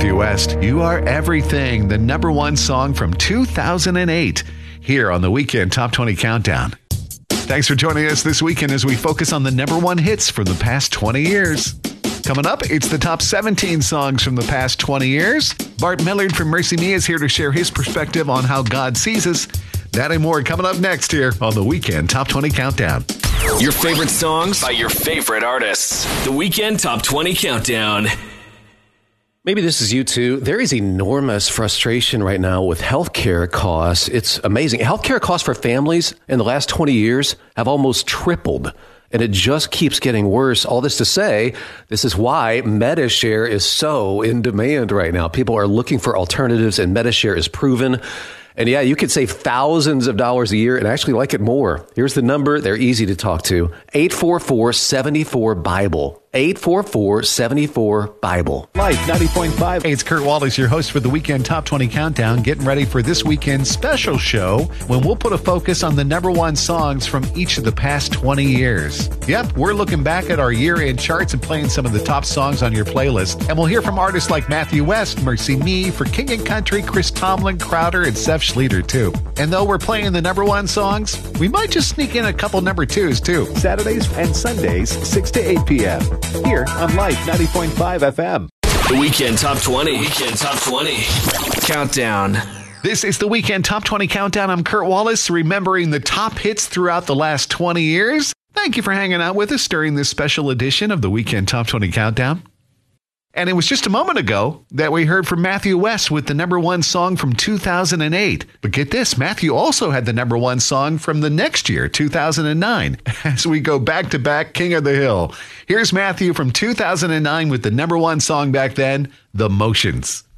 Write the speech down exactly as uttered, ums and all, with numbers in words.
Matthew West. You Are Everything, the number one song from two thousand eight, here on the Weekend Top twenty Countdown. Thanks for joining us this weekend as we focus on the number one hits from the past twenty years. Coming up, it's the top seventeen songs from the past twenty years. Bart Millard from Mercy Me is here to share his perspective on how God sees us. That and more coming up next here on the Weekend Top twenty Countdown. Your favorite songs by your favorite artists. The Weekend Top twenty Countdown. Maybe this is you too. There is enormous frustration right now with healthcare costs. It's amazing. Healthcare costs for families in the last twenty years have almost tripled, and it just keeps getting worse. All this to say, this is why MediShare is so in demand right now. People are looking for alternatives, and MediShare is proven. And yeah, you could save thousands of dollars a year and actually like it more. Here's the number. They're easy to talk to. eight four four, seven four, Bible. eight four four, seven four, Bible. Life ninety point five. Hey, it's Kurt Wallace, your host for the Weekend Top twenty Countdown, getting ready for this weekend's special show when we'll put a focus on the number one songs from each of the past twenty years. Yep, we're looking back at our year-end charts and playing some of the top songs on your playlist. And we'll hear from artists like Matthew West, Mercy Me, For King and Country, Chris Tomlin, Crowder, and Seth Schleter, too. And though we're playing the number one songs, we might just sneak in a couple number twos, too. Saturdays and Sundays, six to eight p.m. here on Life ninety point five F M. The Weekend Top twenty. Weekend Top twenty. Countdown. This is the Weekend Top twenty Countdown. I'm Kurt Wallace, remembering the top hits throughout the last twenty years. Thank you for hanging out with us during this special edition of the Weekend Top twenty Countdown. And it was just a moment ago that we heard from Matthew West with the number one song from two thousand eight. But get this, Matthew also had the number one song from the next year, two thousand nine, as we go back to back, King of the Hill. Here's Matthew from two thousand nine with the number one song back then, The Motions.